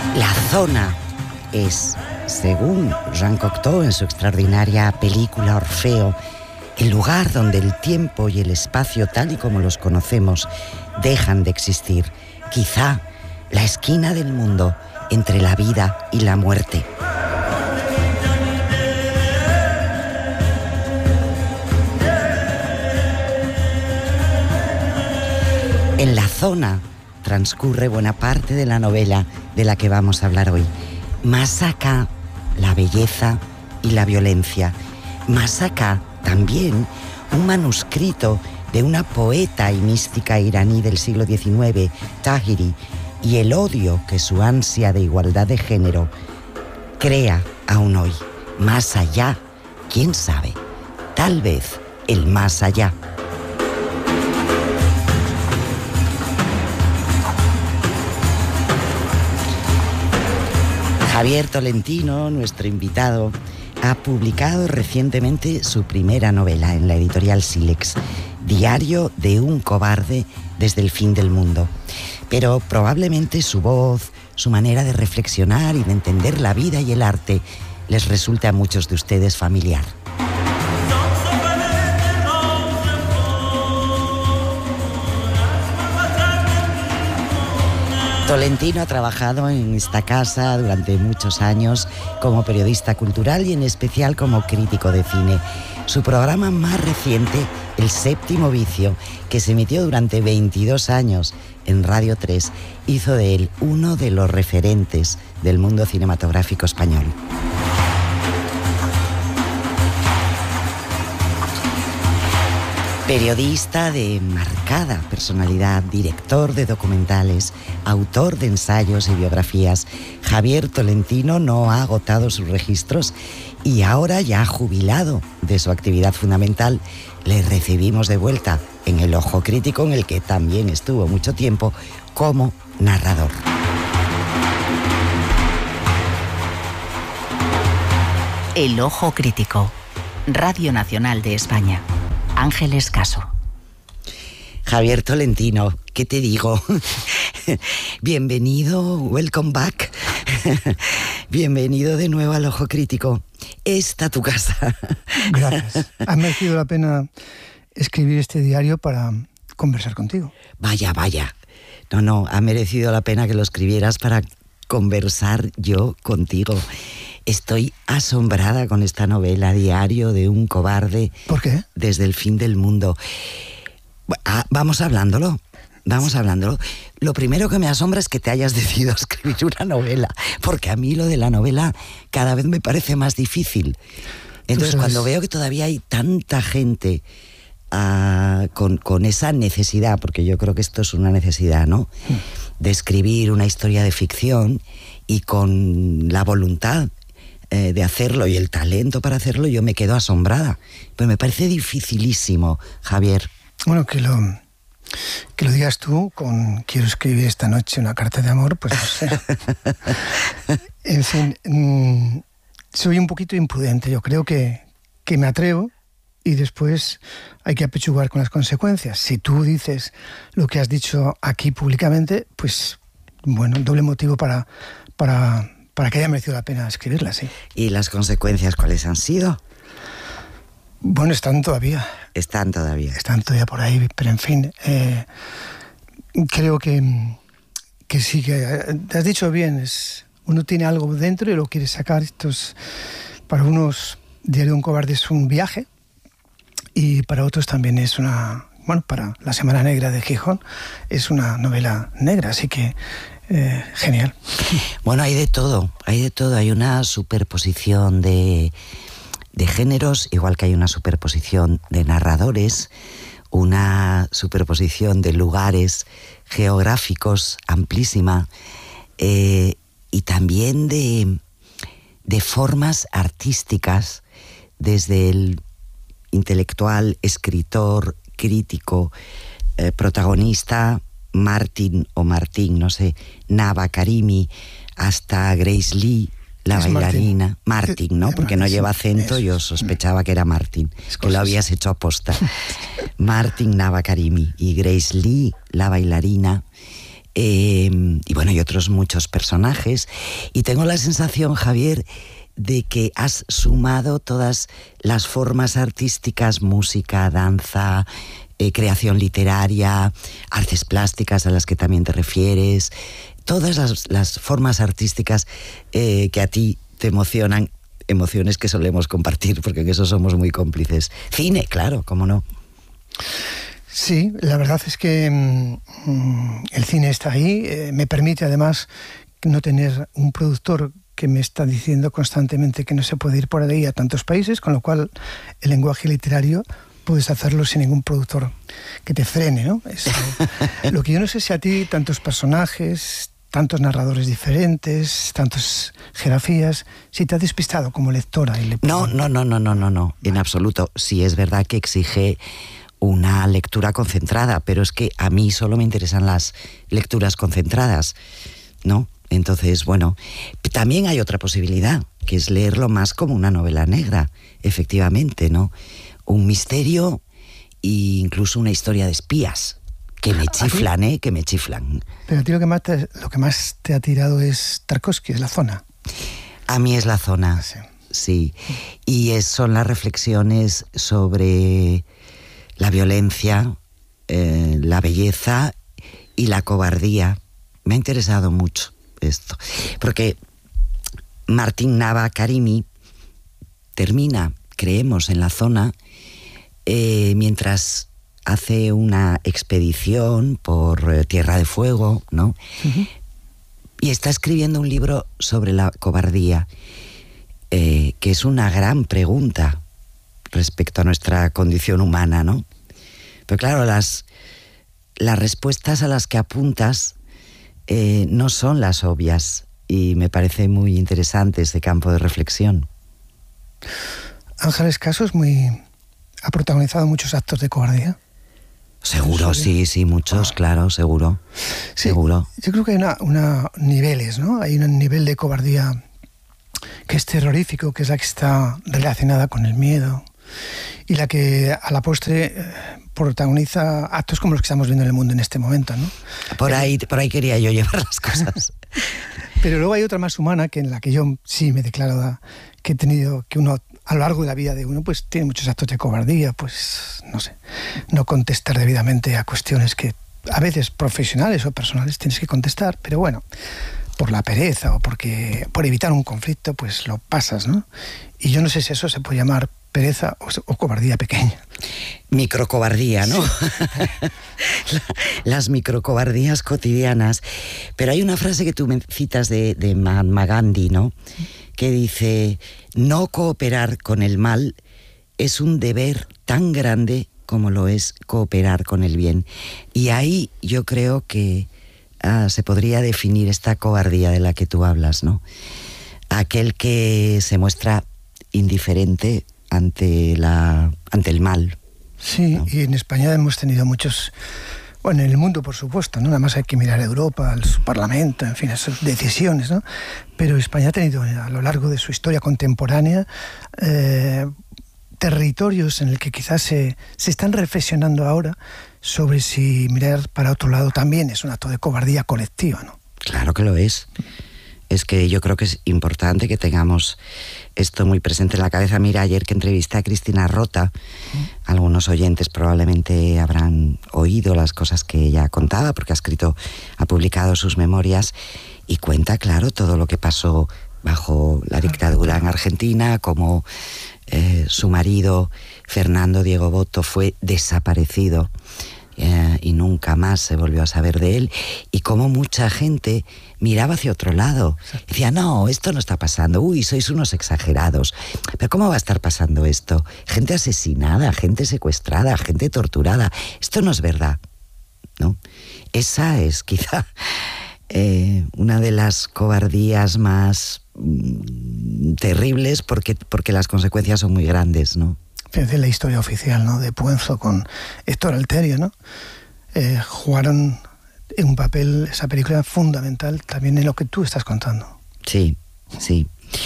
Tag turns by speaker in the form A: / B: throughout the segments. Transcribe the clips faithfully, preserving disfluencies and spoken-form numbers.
A: La zona es, según Jean Cocteau en su extraordinaria película Orfeo, el lugar donde el tiempo y el espacio tal y como los conocemos dejan de existir. Quizá la esquina del mundo entre la vida y la muerte. En la zona transcurre buena parte de la novela de la que vamos a hablar hoy. Más acá, la belleza y la violencia. Más acá, también, un manuscrito de una poeta y mística iraní del siglo diecinueve, Tahiri, y el odio que su ansia de igualdad de género crea aún hoy. Más allá, quién sabe, tal vez el más allá. Javier Tolentino, nuestro invitado, ha publicado recientemente su primera novela en la editorial Sílex, Diario de un cobarde desde el fin del mundo. Pero probablemente su voz, su manera de reflexionar y de entender la vida y el arte les resulte a muchos de ustedes familiar. Tolentino ha trabajado en esta casa durante muchos años como periodista cultural y en especial como crítico de cine. Su programa más reciente, El Séptimo Vicio, que se emitió durante veintidós años en Radio tres, hizo de él uno de los referentes del mundo cinematográfico español. Periodista de marcada personalidad, director de documentales, autor de ensayos y biografías, Javier Tolentino no ha agotado sus registros y ahora, ya jubilado de su actividad fundamental, le recibimos de vuelta en El Ojo Crítico, en el que también estuvo mucho tiempo como narrador.
B: El Ojo Crítico, Radio Nacional de España. Ángeles Caso.
A: Javier Tolentino, ¿qué te digo? Bienvenido, welcome back. Bienvenido de nuevo al Ojo Crítico. Esta tu casa.
C: Gracias. Ha merecido la pena escribir este diario para conversar contigo.
A: Vaya, vaya. No, no, ha merecido la pena que lo escribieras para conversar yo contigo. Estoy asombrada con esta novela, Diario de un cobarde.
C: ¿Por qué?
A: Desde el fin del mundo. Ah, vamos hablándolo, vamos hablándolo. Lo primero que me asombra es que te hayas decidido a escribir una novela, porque a mí lo de la novela cada vez me parece más difícil. Entonces, cuando veo que todavía hay tanta gente uh, con, con esa necesidad, porque yo creo que esto es una necesidad, ¿no? Mm. De escribir una historia de ficción y con la voluntad eh, de hacerlo y el talento para hacerlo, yo me quedo asombrada. Pero me parece dificilísimo, Javier.
C: Bueno, que lo, que lo digas tú con quiero escribir esta noche una carta de amor, pues no sé. En fin, mmm, soy un poquito imprudente. Yo creo que, que me atrevo y después hay que apechugar con las consecuencias. Si tú dices lo que has dicho aquí públicamente, pues bueno, doble motivo para, para, para que haya merecido la pena escribirla, sí.
A: ¿Y las consecuencias cuáles han sido?
C: Bueno, están todavía.
A: Están todavía.
C: Están todavía por ahí, pero en fin, eh, creo que, que sí, que te has dicho bien, es, uno tiene algo dentro y lo quiere sacar. Esto es, para unos, Diario de un cobarde es un viaje y para otros también es una, bueno, para La Semana Negra de Gijón es una novela negra, así que eh, genial.
A: Bueno, hay de todo, hay de todo, hay una superposición de... de géneros, igual que hay una superposición de narradores, una superposición de lugares geográficos amplísima, eh, y también de, de formas artísticas, desde el intelectual, escritor, crítico, eh, protagonista, Martin o Martín, no sé, Nava Karimi, hasta Grace Lee, la bailarina, Martin, Martin, ¿no? Porque no lleva acento, yo sospechaba que era Martin, que lo habías hecho aposta. Martin Nava Karimi y Grace Lee, la bailarina, Eh, y bueno, y otros muchos personajes. Y tengo la sensación, Javier, de que has sumado todas las formas artísticas, música, danza, eh, creación literaria, artes plásticas a las que también te refieres, todas las, las formas artísticas eh, que a ti te emocionan, emociones que solemos compartir, porque en eso somos muy cómplices. Cine, claro, cómo no.
C: Sí, la verdad es que mmm, el cine está ahí, eh, me permite además no tener un productor que me está diciendo constantemente que no se puede ir por ahí a tantos países, con lo cual el lenguaje literario puedes hacerlo sin ningún productor que te frene, ¿no? Eso. Lo que yo no sé si a ti tantos personajes, tantos narradores diferentes, tantas geografías, si te ha despistado como lectora. Y le...
A: No, no, no, no, no, no, no, en absoluto. Sí, es verdad que exige una lectura concentrada, pero es que a mí solo me interesan las lecturas concentradas, ¿no? Entonces, bueno, también hay otra posibilidad, que es leerlo más como una novela negra, efectivamente, ¿no? Un misterio e incluso una historia de espías, que me chiflan, ¿eh? Que me chiflan.
C: Pero a ti lo que más te, lo que más te ha tirado es Tarkovsky, es La Zona.
A: A mí es La Zona, sí. sí. Y es, son las reflexiones sobre la violencia, eh, la belleza y la cobardía. Me ha interesado mucho esto, porque Martín Nava Karimi termina, creemos, en La Zona, eh, mientras hace una expedición por eh, Tierra de Fuego, ¿no? Uh-huh. Y está escribiendo un libro sobre la cobardía, eh, que es una gran pregunta respecto a nuestra condición humana, ¿no? Pero claro, las, las respuestas a las que apuntas eh, no son las obvias, y me parece muy interesante ese campo de reflexión.
C: Ángeles Caso es muy... ha protagonizado muchos actos de cobardía.
A: Seguro, sí, sí, muchos, ah. claro, seguro,
C: sí,
A: seguro.
C: Yo creo que hay una, una niveles, ¿no? Hay un nivel de cobardía que es terrorífico, que es la que está relacionada con el miedo, y la que a la postre eh, protagoniza actos como los que estamos viendo en el mundo en este momento, ¿no?
A: Por ahí, por ahí quería yo llevar las cosas.
C: Pero luego hay otra más humana, que en la que yo sí me declaro que he tenido, que uno a lo largo de la vida de uno pues tiene muchos actos de cobardía, pues no sé, no contestar debidamente a cuestiones que a veces profesionales o personales tienes que contestar, pero bueno, por la pereza o porque por evitar un conflicto pues lo pasas, ¿no? Y yo no sé si eso se puede llamar pereza o, o cobardía pequeña.
A: Microcobardía, ¿no? Sí. Las microcobardías cotidianas. Pero hay una frase que tú me citas de, de Mahatma Gandhi, ¿no? Que dice: no cooperar con el mal es un deber tan grande como lo es cooperar con el bien. Y ahí yo creo que ah, se podría definir esta cobardía de la que tú hablas, ¿no? Aquel que se muestra indiferente ante la ante el mal.
C: Sí, ¿no? Y en España hemos tenido muchos, bueno, en el mundo por supuesto, ¿no? Nada más hay que mirar a Europa, al su Parlamento, en fin, esas decisiones, ¿no? Pero España ha tenido a lo largo de su historia contemporánea eh, territorios en el que quizás se, se están reflexionando ahora sobre si mirar para otro lado también es un acto de cobardía colectiva, ¿no?
A: Claro que lo es. Es que yo creo que es importante que tengamos esto muy presente en la cabeza. Mira, ayer que entrevisté a Cristina Rota, ¿Mm? algunos oyentes probablemente habrán oído las cosas que ella contaba, porque ha escrito, ha publicado sus memorias, y cuenta, claro, todo lo que pasó bajo la dictadura en Argentina, como eh, su marido, Fernando Diego Botto, fue desaparecido eh, y nunca más se volvió a saber de él, y cómo mucha gente miraba hacia otro lado. Decía, no, esto no está pasando. Uy, sois unos exagerados. Pero ¿cómo va a estar pasando esto? Gente asesinada, gente secuestrada, gente torturada. Esto no es verdad, ¿no? Esa es quizá eh, una de las cobardías más mm, terribles, porque, porque las consecuencias son muy grandes, ¿no?
C: Fíjate la historia oficial, ¿no? De Puenzo con Héctor Alterio, ¿no? Eh, jugaron un papel, esa película, fundamental también en lo que tú estás contando.
A: Sí, sí.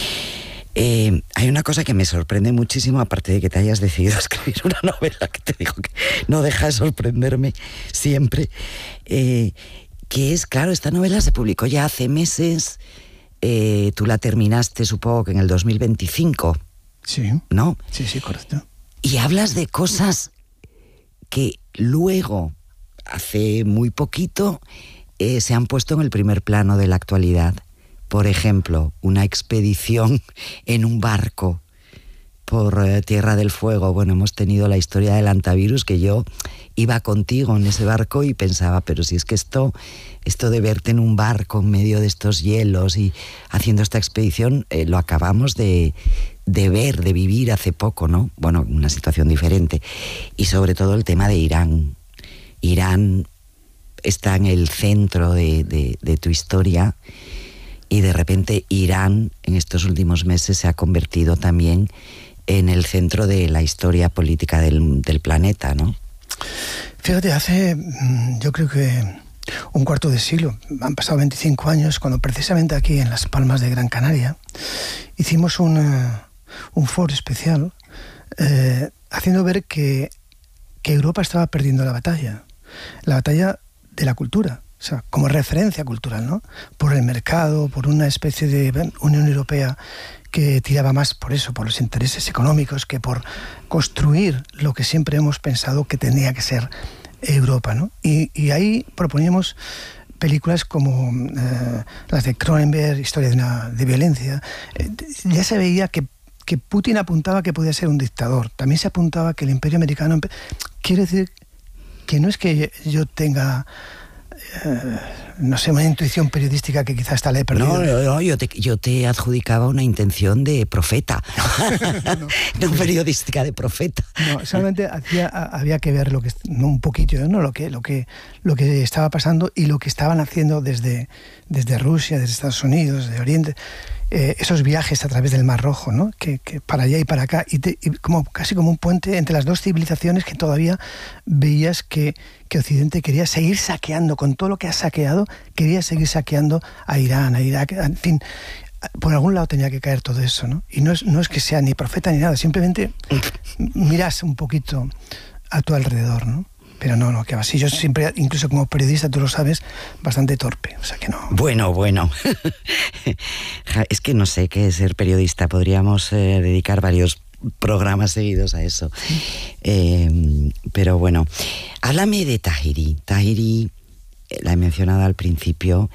A: Eh, hay una cosa que me sorprende muchísimo, aparte de que te hayas decidido a escribir una novela, que te digo que no deja de sorprenderme siempre, eh, que es, claro, esta novela se publicó ya hace meses, eh, tú la terminaste supongo que en el dos mil veinticinco.
C: Sí.
A: ¿No?
C: Sí, sí, correcto.
A: Y hablas de cosas que luego, hace muy poquito, eh, se han puesto en el primer plano de la actualidad. Por ejemplo, una expedición en un barco por eh, Tierra del Fuego. Bueno, hemos tenido la historia del antivirus, que yo iba contigo en ese barco y pensaba, pero si es que esto, esto de verte en un barco en medio de estos hielos y haciendo esta expedición, eh, lo acabamos de, de ver, de vivir hace poco, ¿no? Bueno, una situación diferente. Y sobre todo el tema de Irán. Irán está en el centro de, de, de tu historia, y de repente Irán en estos últimos meses se ha convertido también en el centro de la historia política del, del planeta, ¿no?
C: Fíjate, hace yo creo que un cuarto de siglo, han pasado veinticinco años, cuando precisamente aquí en Las Palmas de Gran Canaria hicimos una, un foro especial eh, haciendo ver que, que Europa estaba perdiendo la batalla, la batalla de la cultura. O sea, como referencia cultural, ¿no? Por el mercado, por una especie de Unión Europea que tiraba más por eso, por los intereses económicos, que por construir lo que siempre hemos pensado que tenía que ser Europa, ¿no? Y, y ahí proponíamos películas como eh, las de Cronenberg, Historia de, una, de violencia. Eh, ya se veía que, que Putin apuntaba que podía ser un dictador. También se apuntaba que el Imperio Americano... Quiere decir que no es que yo tenga... Uh, no sé, una intuición periodística que quizás hasta la he perdido.
A: No, no, no yo, te, yo te adjudicaba una intención de profeta, no, no, no periodística, de profeta.
C: No, solamente hacía, había que ver lo que, no, un poquito, ¿no? lo, que, lo, que, lo que estaba pasando y lo que estaban haciendo desde, desde Rusia, desde Estados Unidos, de Oriente, eh, esos viajes a través del Mar Rojo, ¿no? que, que para allá y para acá, y, te, y como, casi como un puente entre las dos civilizaciones que todavía veías que, que Occidente quería seguir saqueando, con todo lo que ha saqueado, quería seguir saqueando a Irán, a Irak, en fin, por algún lado tenía que caer todo eso, ¿no? Y no es, no es que sea ni profeta ni nada, simplemente miras un poquito a tu alrededor, ¿no? Pero no, no, que va así. Yo siempre, incluso como periodista, tú lo sabes, bastante torpe, o sea que no.
A: Bueno, bueno. Es que no sé qué es ser periodista. Podríamos eh, dedicar varios programas seguidos a eso. Eh, pero bueno, háblame de Tahiri. Tahiri, la he mencionado al principio.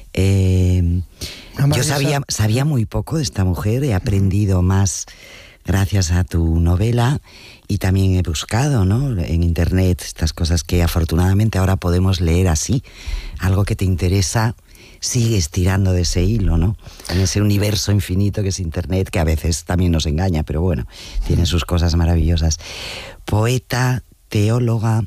A: Eh, yo sabía, sabía muy poco de esta mujer, he aprendido más gracias a tu novela y también he buscado, ¿no?, en internet estas cosas que afortunadamente ahora podemos leer así. Algo que te interesa, sigues tirando de ese hilo, ¿no?, en ese universo infinito que es internet, que a veces también nos engaña, pero bueno, tiene sus cosas maravillosas. Poeta, teóloga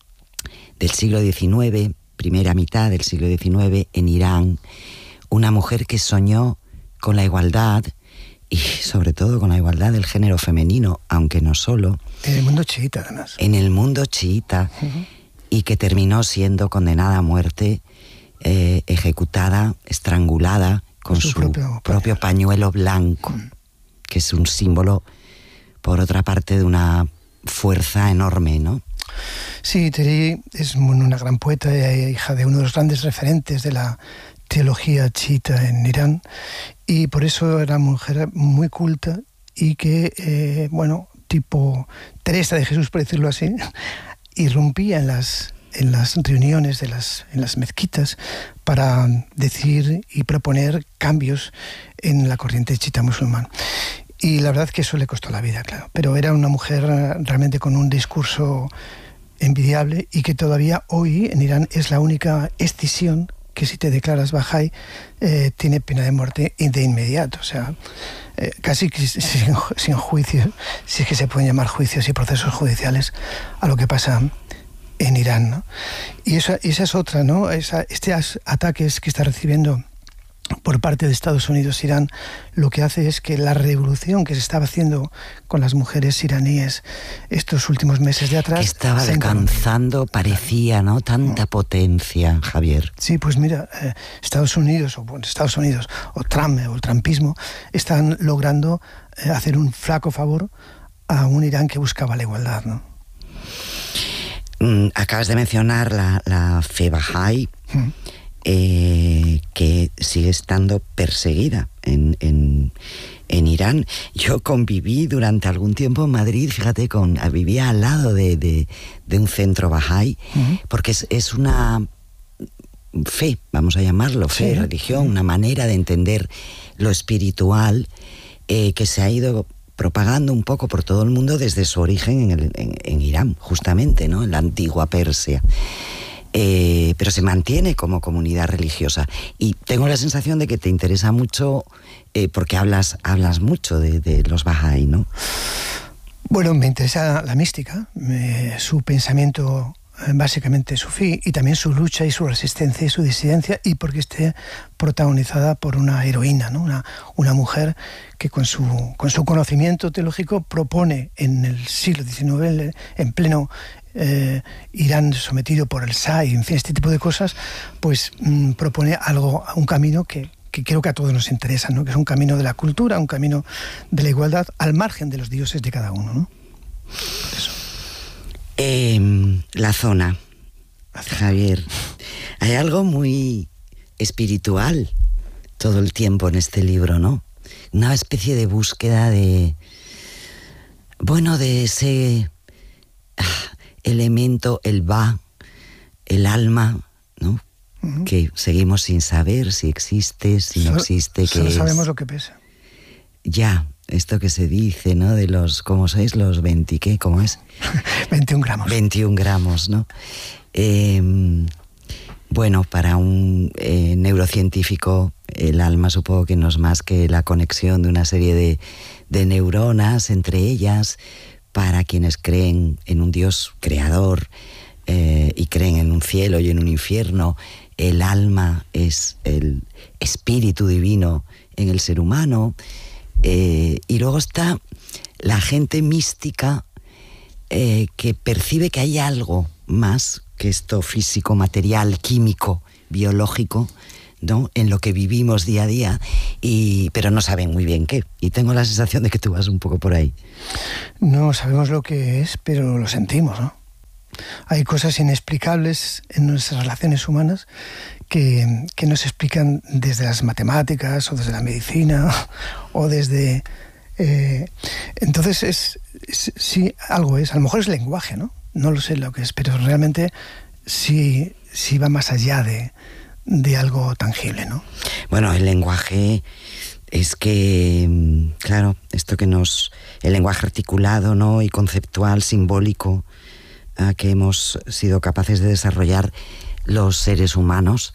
A: del siglo diecinueve, primera mitad del siglo diecinueve en Irán, una mujer que soñó con la igualdad y sobre todo con la igualdad del género femenino, aunque no solo.
C: En el mundo chiita, además.
A: En el mundo chiita, uh-huh. Y que terminó siendo condenada a muerte, eh, ejecutada, estrangulada con, con su, su propio, propio pañuelo blanco, uh-huh. que es un símbolo, por otra parte, de una fuerza enorme, ¿no?
C: Sí, Tahiri es una gran poeta, hija de uno de los grandes referentes de la teología chiita en Irán, y por eso era una mujer muy culta y que, eh, bueno, tipo Teresa de Jesús, por decirlo así, irrumpía en las, en las reuniones de las, en las mezquitas para decir y proponer cambios en la corriente chiita musulmán. Y la verdad es que eso le costó la vida, claro, pero era una mujer realmente con un discurso envidiable y que todavía hoy en Irán es la única escisión que si te declaras Bahá'í eh, tiene pena de muerte de inmediato, o sea, eh, casi sin, sin juicio, si es que se pueden llamar juicios y procesos judiciales a lo que pasa en Irán, ¿no? Y esa, esa es otra, ¿no? Esa, estos ataques que está recibiendo por parte de Estados Unidos, Irán, lo que hace es que la revolución que se estaba haciendo con las mujeres iraníes estos últimos meses de atrás...
A: Que estaba alcanzando, parecía, ¿no?, tanta no. potencia, Javier.
C: Sí, pues mira, eh, Estados Unidos, o bueno, Estados Unidos, o Trump, o el trumpismo, están logrando eh, hacer un flaco favor a un Irán que buscaba la igualdad, ¿no?
A: Mm, acabas de mencionar la, la fe Bahá'í. Mm. eh, que sigue estando perseguida en, en, en Irán. Yo conviví durante algún tiempo en Madrid, fíjate, con, vivía al lado de, de, de un centro Bahá'í, uh-huh. porque es, es una fe, vamos a llamarlo, fe, sí. religión, una manera de entender lo espiritual eh, que se ha ido propagando un poco por todo el mundo desde su origen en, el, en, en Irán, justamente, ¿no? En la antigua Persia. Eh, pero se mantiene como comunidad religiosa. Y tengo la sensación de que te interesa mucho, eh, porque hablas, hablas mucho de, de los Bahá'í, ¿no?
C: Bueno, me interesa la mística, me, su pensamiento básicamente sufí, y también su lucha y su resistencia y su disidencia, y porque esté protagonizada por una heroína, ¿no? una, una mujer que con su, con su conocimiento teológico propone en el siglo diecinueve, en pleno eh, Irán sometido por el Shah, y en fin, este tipo de cosas, pues mmm, propone algo, un camino que, que creo que a todos nos interesa, ¿no? Que es un camino de la cultura, un camino de la igualdad, al margen de los dioses de cada uno, ¿no? Por eso.
A: Eh, la zona, Javier. Hay algo muy espiritual todo el tiempo en este libro, ¿no? Una especie de búsqueda de, bueno, de ese ah, elemento, el va, el alma, ¿no? Uh-huh. Que seguimos sin saber si existe, si
C: solo,
A: no existe, qué
C: solo
A: es.
C: Sabemos lo que pesa.
A: Ya. Esto que se dice, ¿no? De los, ¿cómo sois? Los veinte, ¿qué? ¿Cómo es?
C: veintiún gramos.
A: veintiún gramos, ¿no? Eh, bueno, para un eh, neurocientífico, el alma supongo que no es más que la conexión de una serie de, de neuronas entre ellas. Para quienes creen en un Dios creador eh, y creen en un cielo y en un infierno, el alma es el espíritu divino en el ser humano. Eh, y luego está la gente mística eh, que percibe que hay algo más que esto físico, material, químico, biológico, ¿no? En lo que vivimos día a día, y, pero no saben muy bien qué. Y tengo la sensación de que tú vas un poco por ahí.
C: No sabemos lo que es, pero lo sentimos, ¿no? Hay cosas inexplicables en nuestras relaciones humanas que, que no se explican desde las matemáticas o desde la medicina o desde... Eh, entonces, es, es, sí, algo es. A lo mejor es lenguaje, ¿no? No lo sé lo que es, pero realmente sí, sí va más allá de, de algo tangible, ¿no?
A: Bueno, el lenguaje es que, claro, esto que nos... El lenguaje articulado, ¿no? Y conceptual, simbólico, que hemos sido capaces de desarrollar los seres humanos,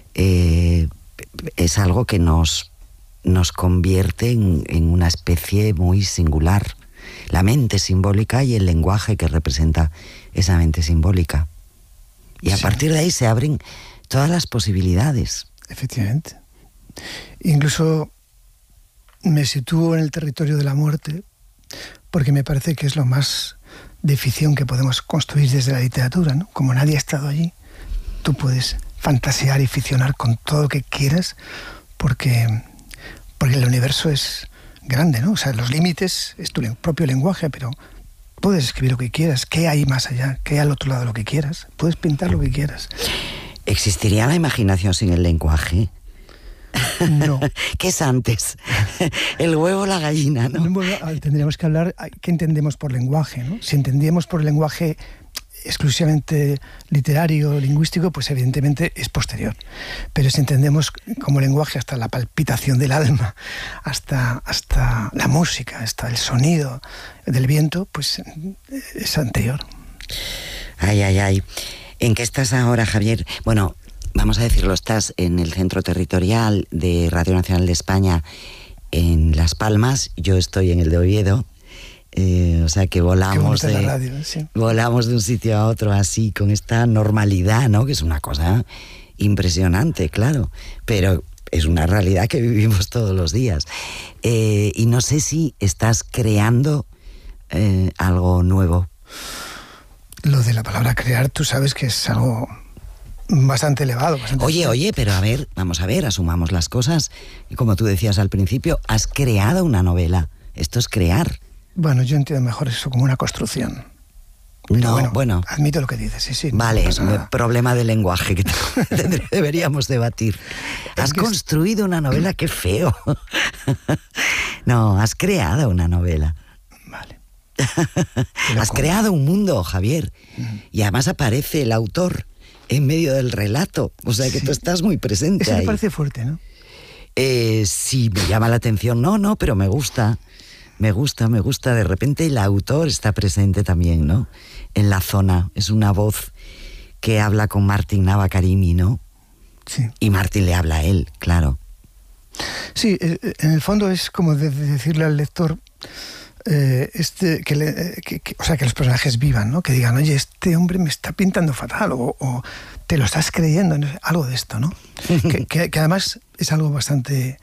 A: eh, es algo que nos, nos convierte en, en una especie muy singular. La mente simbólica y el lenguaje que representa esa mente simbólica. Y a sí. partir de ahí se abren todas las posibilidades.
C: Efectivamente. Incluso me sitúo en el territorio de la muerte, porque me parece que es lo más de ficción que podemos construir desde la literatura, ¿no? Como nadie ha estado allí, tú puedes fantasear y ficcionar con todo lo que quieras, porque, porque el universo es grande, ¿no? O sea, los límites es tu propio lenguaje, pero puedes escribir lo que quieras. ¿Qué hay más allá? ¿Qué hay al otro lado de lo que quieras? Puedes pintar lo que quieras.
A: ¿Existiría la imaginación sin el lenguaje?
C: No.
A: ¿Qué es antes? El huevo o la gallina, ¿no?
C: Tendríamos que hablar qué entendemos por lenguaje, ¿no? Si entendíamos por lenguaje exclusivamente literario, lingüístico, pues evidentemente es posterior. Pero si entendemos como lenguaje hasta la palpitación del alma, hasta, hasta la música, hasta el sonido del viento, pues es anterior.
A: Ay, ay, ay. ¿En qué estás ahora, Javier? Bueno, vamos a decirlo, estás en el centro territorial de Radio Nacional de España en Las Palmas, yo estoy en el de Oviedo, eh, o sea que volamos de,
C: radio, sí.
A: volamos de un sitio a otro así, con esta normalidad, ¿no? Que es una cosa impresionante, claro, pero es una realidad que vivimos todos los días. Eh, y no sé si estás creando eh, algo nuevo.
C: Lo de la palabra crear, tú sabes que es algo bastante elevado. Bastante
A: oye, elevado. oye, pero a ver, vamos a ver, asumamos las cosas. Y como tú decías al principio, has creado una novela. Esto es crear.
C: Bueno, yo entiendo mejor eso como una construcción. Pero
A: no, bueno,
C: bueno, admito lo que dices, sí, sí.
A: Vale,
C: no pasa nada.
A: Problema de lenguaje que deberíamos debatir. Has
C: Es que
A: construido una novela, qué feo. No, has creado una novela.
C: Vale.
A: Has creado un mundo, Javier.
C: Mm.
A: Y además aparece el autor en medio del relato. O sea que
C: Sí.
A: tú estás muy presente
C: Eso
A: ahí.
C: me parece fuerte, ¿no?
A: Eh, sí, me llama la atención. No, no, pero me gusta. Me gusta, me gusta. De repente el autor está presente también, ¿no? En la zona. Es una voz que habla con Martín Navakarimi, ¿no?
C: Sí.
A: Y Martín le habla a él, claro.
C: Sí, eh, en el fondo es como de, de decirle al lector eh, este, que, le, que, que, o sea, que los personajes vivan, ¿no? Que digan, oye, este hombre me está pintando fatal, o, o te lo estás creyendo, ¿no? Algo de esto, ¿no? que, que, que además es algo bastante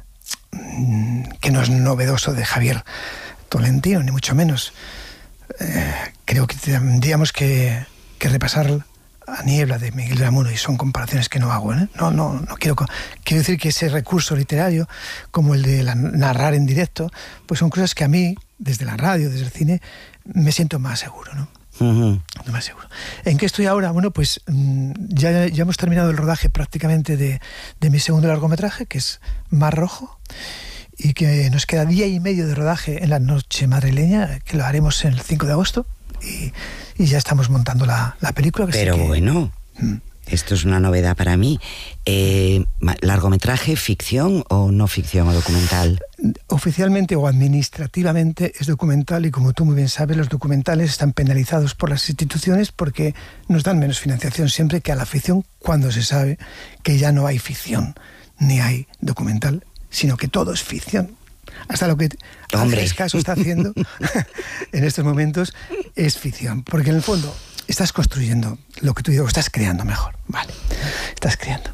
C: mmm, que no es novedoso de Javier Tolentino, ni mucho menos. Eh, creo que tendríamos que, que repasar a Niebla de Miguel de Unamuno, y son comparaciones que no hago, ¿eh? No, no, no quiero... Quiero decir que ese recurso literario, como el de la, narrar en directo, pues son cosas que a mí, desde la radio, desde el cine, me siento más seguro, ¿no?
A: Uh-huh.
C: No más seguro. ¿En qué estoy ahora? Bueno, pues ya, ya hemos terminado el rodaje prácticamente de, de mi segundo largometraje, que es Mar Rojo, y que nos queda día y medio de rodaje en la noche madrileña, que lo haremos el cinco de agosto, y, y ya estamos montando la, la película. Que
A: Pero
C: sí que,
A: bueno, mm. esto es una novedad para mí. Eh, ¿Largometraje, ficción o no ficción o documental?
C: Oficialmente o administrativamente es documental, y como tú muy bien sabes, los documentales están penalizados por las instituciones porque nos dan menos financiación siempre que a la ficción, cuando se sabe que ya no hay ficción ni hay documental, sino que todo es ficción. Hasta lo que Ángeles Caso está haciendo en estos momentos es ficción, porque en el fondo estás construyendo lo que tú digo, estás creando mejor, vale, estás creando.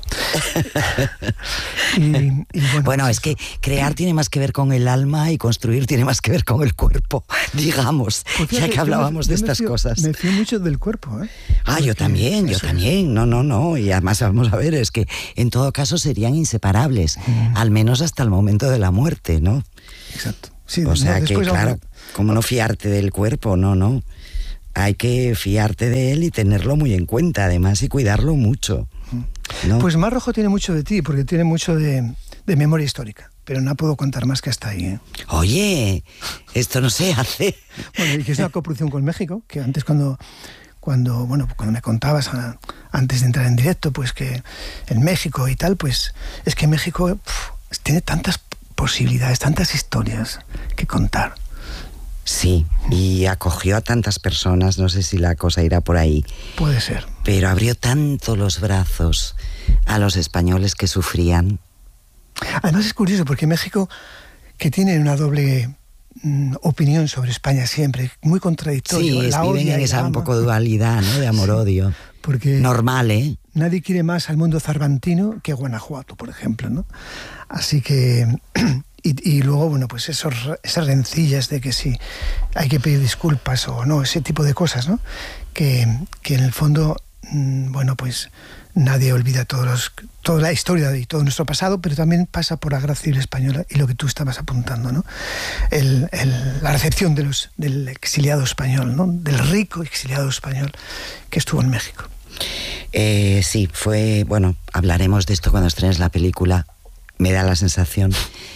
C: y, y bueno,
A: bueno,
C: pues
A: es que crear tiene más que ver con el alma y construir tiene más que ver con el cuerpo, digamos, pues fíjate, ya que hablábamos
C: me,
A: de estas
C: fío,
A: cosas.
C: Me fío mucho del cuerpo, ¿eh?
A: Ah, porque yo también, yo también, no, no, no, y además vamos a ver, es que en todo caso serían inseparables, mm. al menos hasta el momento de la muerte, ¿no?
C: Exacto. Sí,
A: o sea
C: no,
A: que, claro,
C: aún...
A: como no fiarte del cuerpo, no, no. Hay que fiarte de él y tenerlo muy en cuenta, además, y cuidarlo mucho, ¿no?
C: Pues Mar Rojo tiene mucho de ti, porque tiene mucho de, de memoria histórica, pero no puedo contar más que hasta ahí, ¿eh?
A: Oye, esto no se hace.
C: Bueno, y que es una coproducción con México, que antes cuando... Cuando, bueno, cuando me contabas a, antes de entrar en directo, pues que en México y tal, pues es que México uf, tiene tantas posibilidades, tantas historias que contar.
A: Sí, y acogió a tantas personas, no sé si la cosa irá por ahí.
C: Puede ser.
A: Pero abrió tanto los brazos a los españoles que sufrían.
C: Además es curioso, porque México, que tiene una doble mm, opinión sobre España siempre, muy contradictorio.
A: Sí,
C: la
A: viven
C: odia
A: en esa
C: ama.
A: un poco dualidad, ¿no? De amor-odio. Sí,
C: porque
A: normal, ¿eh?
C: Nadie quiere más al mundo cervantino que Guanajuato, por ejemplo, ¿no? Así que... Y, y luego, bueno, pues esos, esas rencillas de que si hay que pedir disculpas o no, ese tipo de cosas, ¿no? Que, que en el fondo, mmm, bueno, pues nadie olvida todos los, toda la historia y todo nuestro pasado, pero también pasa por la Guerra Civil Española y lo que tú estabas apuntando, ¿no? El, el, la recepción de los, del exiliado español, ¿no? Del rico exiliado español que estuvo en México.
A: Eh, sí, fue... Bueno, hablaremos de esto cuando estrenes la película, me da la sensación...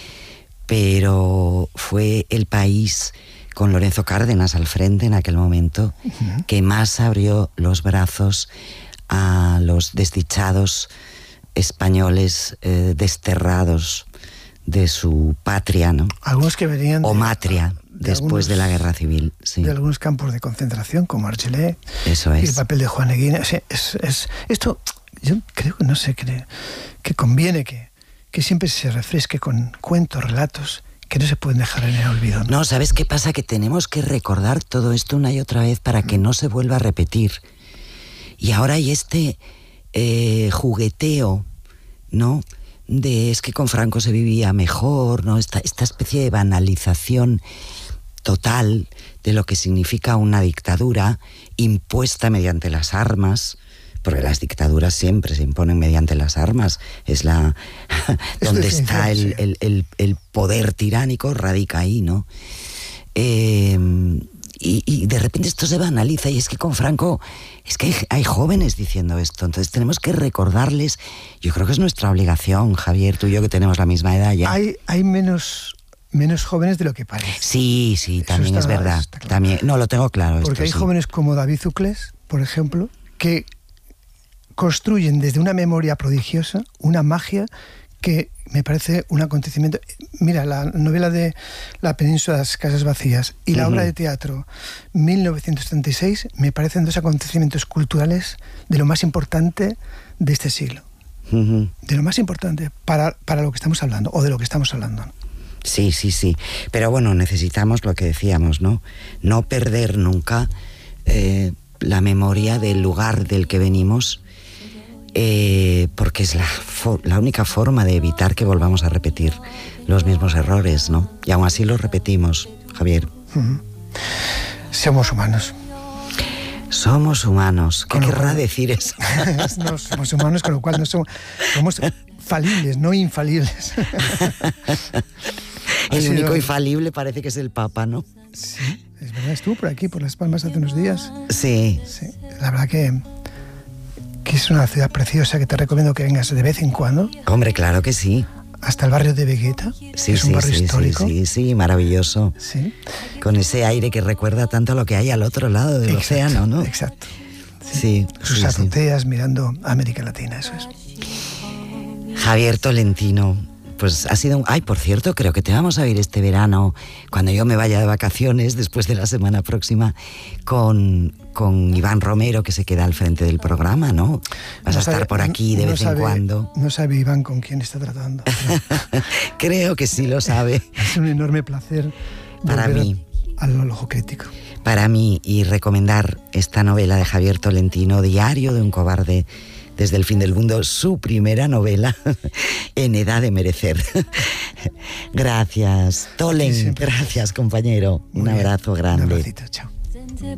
A: pero fue el país, con Lorenzo Cárdenas al frente en aquel momento, uh-huh. que más abrió los brazos a los desdichados españoles eh, desterrados de su patria, ¿no?
C: Algunos que venían...
A: O matria, de después algunos, de la Guerra Civil. Sí.
C: De algunos campos de concentración, como Argelès.
A: Eso es.
C: Y el papel de Juan Eguina. O sea, es, es, esto, yo creo que no sé, que, que conviene que... que siempre se refresque con cuentos, relatos que no se pueden dejar en el olvido, ¿no?
A: No, ¿sabes qué pasa? Que tenemos que recordar todo esto una y otra vez para que no se vuelva a repetir. Y ahora hay este eh, jugueteo, ¿no? De es que con Franco se vivía mejor, ¿no? Esta, esta especie de banalización total de lo que significa una dictadura impuesta mediante las armas, porque las dictaduras siempre se imponen mediante las armas, es la es donde está el, el, el, el poder tiránico, radica ahí, ¿no? Eh, y, y de repente esto se banaliza, y es que con Franco es que hay, hay jóvenes diciendo esto, entonces tenemos que recordarles. Yo creo que es nuestra obligación, Javier, tú y yo que tenemos la misma edad ya.
C: Hay, hay menos, menos jóvenes de lo que parece.
A: Sí, sí,
C: Eso
A: también
C: está,
A: es verdad.
C: claro.
A: También, no, lo tengo claro.
C: Porque
A: esto,
C: hay
A: sí.
C: jóvenes como David Zuclés, por ejemplo, que construyen desde una memoria prodigiosa una magia que me parece un acontecimiento. Mira, la novela de La península de las casas vacías y la uh-huh. obra de teatro mil novecientos setenta y seis me parecen dos acontecimientos culturales de lo más importante de este siglo. Uh-huh. De lo más importante para, para lo que estamos hablando, o de lo que estamos hablando.
A: Sí, sí, sí. Pero bueno, necesitamos lo que decíamos, ¿no? No perder nunca eh, la memoria del lugar del que venimos, eh, porque es la, for- la única forma de evitar que volvamos a repetir los mismos errores, ¿no? Y aún así los repetimos, Javier.
C: Uh-huh. Somos humanos.
A: Somos humanos. ¿Qué querrá cual, decir eso?
C: No, somos humanos, con lo cual no somos, somos falibles, no infalibles.
A: El sido... único infalible parece que es el Papa, ¿no?
C: Sí, es verdad, estuvo por aquí, por Las Palmas, hace unos días.
A: Sí.
C: Sí, la verdad que, que es una ciudad preciosa que te recomiendo que vengas de vez en cuando.
A: Hombre, claro que sí.
C: Hasta el barrio de Vegueta,
A: sí,
C: que es
A: sí,
C: un barrio
A: sí,
C: histórico.
A: Sí, sí, sí, maravilloso.
C: Sí.
A: Con ese aire que recuerda tanto a lo que hay al otro lado del
C: exacto,
A: océano, ¿no?
C: Exacto.
A: Sí. sí
C: Sus
A: sí,
C: azoteas
A: sí.
C: mirando a América Latina, eso es.
A: Javier Tolentino, pues ha sido un... Ay, por cierto, creo que te vamos a ir este verano, cuando yo me vaya de vacaciones, después de la semana próxima, con, con Iván Romero, que se queda al frente del programa, ¿no? Vas
C: no
A: a estar
C: sabe,
A: por aquí de
C: no
A: vez
C: sabe,
A: en cuando.
C: No sabe Iván con quién está tratando.
A: Creo que sí lo sabe.
C: Es un enorme placer
A: para mí.
C: Al ojo crítico.
A: Para mí, y recomendar esta novela de Javier Tolentino, Diario de un cobarde desde el fin del mundo, su primera novela en edad de merecer. Gracias, Tolen. Sí, gracias, compañero. Muy un abrazo bien. grande.
C: Un abracito, chao.